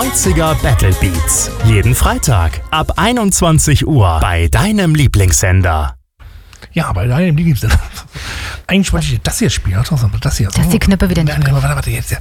90er Battle Beats. Jeden Freitag ab 21 Uhr bei deinem Lieblingssender. Ja, bei deinem Lieblingssender. Eigentlich wollte ich das hier spielen. Das hier. Dass die Knöpfe wieder nicht. Warte, jetzt.